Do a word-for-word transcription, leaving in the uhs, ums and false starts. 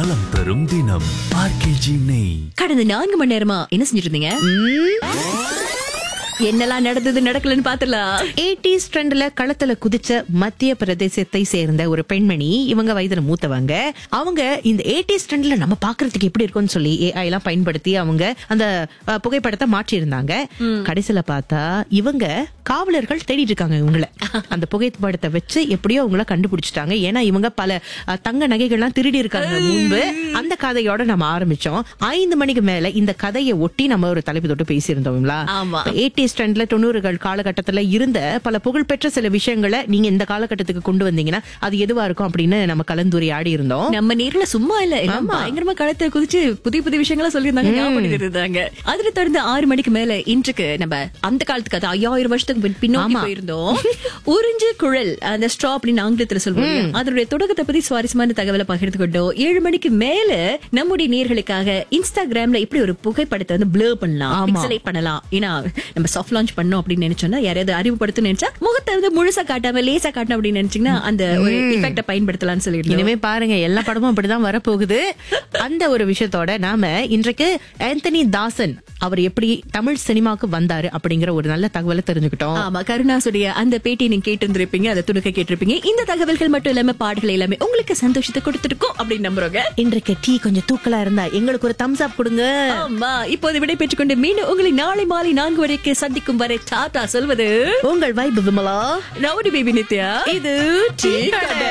நலம் தரும் தினம் ஆர்கேஜி நெய். கடந்த நான்கு மணி நேரமா என்ன செஞ்சிட்டு இருந்தீங்க? என்னெல்லாம் நடந்தது நடக்கலன்னு பாத்துலாம். எய்டீஸ் ட்ரெண்ட்ல களத்துல குதிச்ச மத்திய பிரதேசத்தை சேர்ந்த ஒரு பெண்மணி, இவங்க வயதுல மூத்தவங்க. அவங்க இந்த எய்டீஸ் ட்ரெண்ட்ல நம்ம பாக்குறதுக்கு எப்படி இருக்கும்னு சொல்லி ஏஐ எல்லாம் பயன்படுத்தி அவங்க அந்த அஹ், புகைப்படத்தை மாற்றி இருந்தாங்க. கடைசியில பார்த்தா இவங்க காவலர்கள் தேடிட்டு இருக்காங்க இவங்கள. அந்த புகைப்படத்தை வச்சு எப்படியோ அவங்கள கண்டுபிடிச்சிட்டாங்க. ஏன்னா இவங்க பல அஹ், தங்க நகைகள்லாம் திருடி இருக்காங்க முன்பு. அந்த கதையோட நம்ம ஆரம்பிச்சோம். ஐந்து மணிக்கு மேல இந்த கதையை ஒட்டி நம்ம ஒரு தலைப்பு தொட்டு பேசியிருந்தோம்ங்களா? ஆமா. எய்டீஸ் ட்ரெண்ட்ல தொண்ணூறுகள் காலகட்டத்துல இருந்த பல புகழ்பெற்ற சில விஷயங்களை நீங்க இந்த காலகட்டத்துக்கு கொண்டு வந்தீங்கன்னா அது எதுவா இருக்கும் அப்படின்னு நம்ம கலந்துரையாடி இருந்தோம். நம்ம நேர்ல சும்மா இல்ல, எல்லாம் பயங்கரமா களத்தை குதிச்சு புதிய புதிய விஷயங்களா சொல்லியிருந்தாங்க, ஞாபகம் இருந்தாங்க. அதுல தொடர்ந்து ஆறு மணிக்கு மேல இன்றைக்கு நம்ம அந்த காலத்துக்கு அது ஐயாயிரம் வருஷத்துக்கு பின் பின்னோக்கி போயிருந்தோம். உறிஞ்சு குழல், அந்த ஸ்ட்ரா அப்படின்னு ஆங்கிலத்துல சொல்லுவோம். அதனுடைய தொடக்கத்தை பத்தி சுவாரஸ்யமான தகவலை பகிர்ந்து கொண்டோம். ஏழு மணிக்கு மேல நம்முடைய நேர்களுக்காக இன்ஸ்டாகிராம்ல எப்படி ஒரு புகைப்படத்தை வந்து ப்ளர் பண்ணலாம், பிக்சலைட் பண்ணலாம். ஏன்னா நம்ம சாஃப்ட் லான்ச் பண்ணோம் அப்படின்னு நினைச்சோம்னா, யாரையாவது அறிவுப்படுத்த நினைச்சா முகத்தை வந்து முழுசா காட்டாம லேசா காட்டணும் அப்படின்னு நினைச்சீங்கன்னா அந்த ஒரு எஃபெக்ட பயன்படுத்தலாம்னு சொல்லிட்டு இனிமே பாருங்க எல்லா படமும் அப்படிதான் வரப்போகுது. அந்த ஒரு விஷயத்தோட நாம இன்றைக்கு ஆந்தனி தாசன் அவர் எப்படி தமிழ் சினிமாவுக்கு வந்தாரு அப்படிங்கிற ஒரு நல்ல தகவலை தெரிஞ்சுக்கிட்டோம். ஆமா, கருணாசுடைய அந்த பேட்டி நீங்க கேட்டு இருந்திருப்பீங்க, அதை துணுக்க கேட்டிருப்பீங்க. இந்த தகவல்கள் மட்டும் இல்லாம பாடல்கள் எல்லாமே உங்களுக்கு சந்தோஷத்தை கொடுத்துருக்கோம் அப்படின்னு நம்புறோங்க. இன்றைக்கு டீ கொஞ்சம் தூக்கலா இருந்தா எங்களுக்கு ஒரு தம்ஸ் அப் கொடுங்க. ஆமா, இப்போது விடை பெற்றுக் கொண்டு மீண்டும் உங்களை நாளை மாலை நான்கு வரைக்கு சந்திக்கும் வரை டாடா சொல்வது உங்கள் vibe Vimala, rowdy baby Nithya. இது டீ கடை.